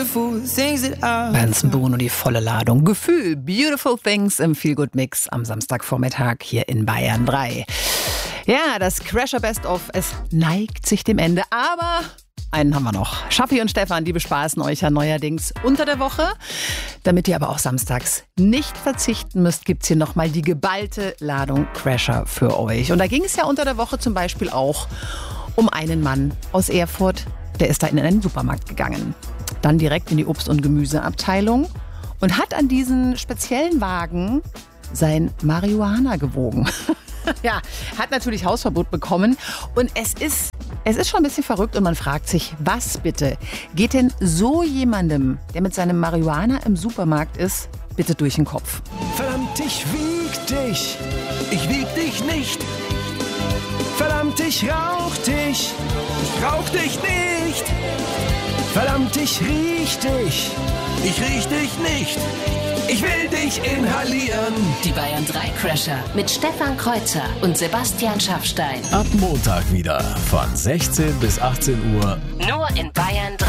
Benson Boone und die volle Ladung. Gefühl, Beautiful Things im Feel-Good-Mix am Samstagvormittag hier in Bayern 3. Ja, das Crasher Best-of, es neigt sich dem Ende, aber einen haben wir noch. Schaffi und Stefan, die bespaßen euch ja neuerdings unter der Woche. Damit ihr aber auch samstags nicht verzichten müsst, gibt's hier nochmal die geballte Ladung Crasher für euch. Und da ging es ja unter der Woche zum Beispiel auch um einen Mann aus Erfurt, der ist da in einen Supermarkt gegangen. Dann direkt in die Obst- und Gemüseabteilung und hat an diesen speziellen Wagen sein Marihuana gewogen. Ja, hat natürlich Hausverbot bekommen und es ist schon ein bisschen verrückt und man fragt sich, was bitte geht denn so jemandem, der mit seinem Marihuana im Supermarkt ist, bitte durch den Kopf? Verdammt, ich wieg dich, ich wieg dich nicht. Verdammt, ich rauch dich, ich rauch dich nicht. Verdammt, ich riech dich, ich riech dich nicht. Ich will dich inhalieren. Die Bayern 3 Crasher mit Stefan Kreuzer und Sebastian Schaffstein. Ab Montag wieder von 16 bis 18 Uhr. Nur in Bayern 3.